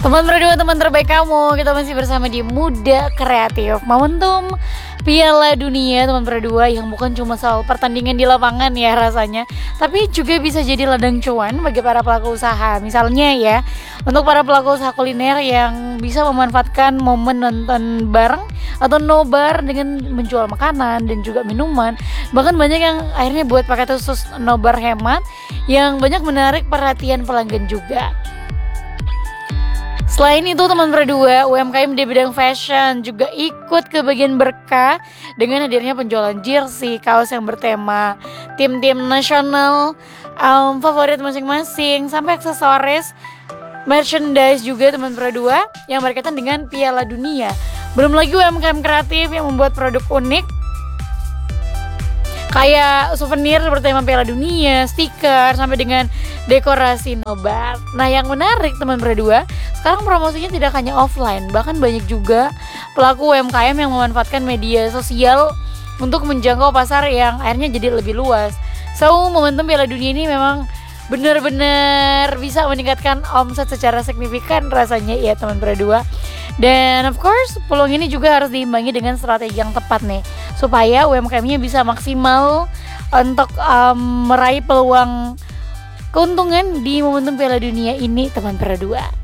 Teman berdua, teman terbaik kamu. Kita masih bersama di Muda Kreatif. Momentum Piala Dunia teman berdua yang bukan cuma soal pertandingan di lapangan ya rasanya, tapi juga bisa jadi ladang cuan bagi para pelaku usaha. Misalnya ya, untuk para pelaku usaha kuliner yang bisa memanfaatkan momen nonton bareng atau nobar dengan menjual makanan dan juga minuman. Bahkan banyak yang akhirnya buat paket khusus nobar hemat yang banyak menarik perhatian pelanggan juga. Selain itu teman berdua, UMKM di bidang fashion juga ikut ke bagian berkah dengan hadirnya penjualan jersey, kaos yang bertema tim-tim nasional favorit masing-masing, sampai aksesoris, merchandise juga teman berdua yang berkaitan dengan Piala Dunia. Belum lagi UMKM kreatif yang membuat produk unik kayak souvenir bertema Piala Dunia, stiker, sampai dengan dekorasi nobar. Nah yang menarik teman berdua, sekarang promosinya tidak hanya offline, bahkan banyak juga pelaku UMKM yang memanfaatkan media sosial untuk menjangkau pasar yang akhirnya jadi lebih luas. So momentum Piala Dunia ini memang benar-benar bisa meningkatkan omset secara signifikan rasanya ya teman berdua. Dan of course peluang ini juga harus diimbangi dengan strategi yang tepat nih, supaya UMKM-nya bisa maksimal untuk meraih peluang keuntungan di momentum Piala Dunia ini teman berdua.